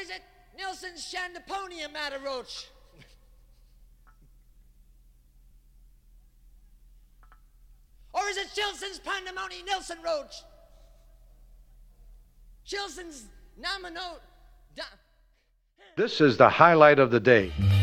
is it Nelson's Shandaponium matter, Roach? Or is it Chilson's Pandemonium Nelson Roach? Chilson's Nomino... This is the highlight of the day.